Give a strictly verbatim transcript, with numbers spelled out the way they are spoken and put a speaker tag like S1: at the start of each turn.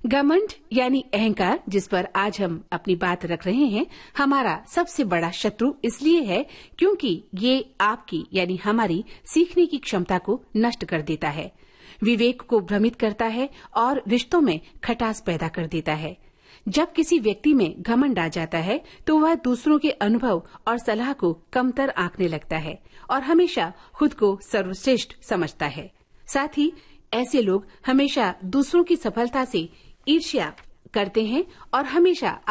S1: घमंड यानी अहंकार, जिस पर आज हम अपनी बात रख रहे हैं, हमारा सबसे बड़ा शत्रु इसलिए है क्योंकि ये आपकी यानी हमारी सीखने की क्षमता को नष्ट कर देता है, विवेक को भ्रमित करता है और रिश्तों में खटास पैदा कर देता है। जब किसी व्यक्ति में घमंड आ जाता है तो वह दूसरों के अनुभव और सलाह को कमतर आंकने लगता है और हमेशा खुद को सर्वश्रेष्ठ समझता है। साथ ही ऐसे लोग हमेशा दूसरों की सफलता से ईर्ष्या करते हैं और हमेशा